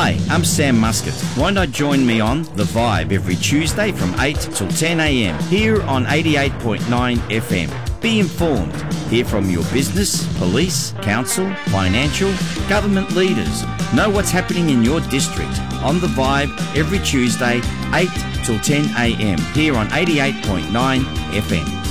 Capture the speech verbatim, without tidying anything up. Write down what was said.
Hi, I'm Sam Muscat. Why not join me on The Vibe every Tuesday from eight till ten a m here on eighty-eight point nine F M. Be informed. Hear from your business, police, council, financial, government leaders. Know what's happening in your district on The Vibe every Tuesday, eight till ten a m here on eighty-eight point nine F M.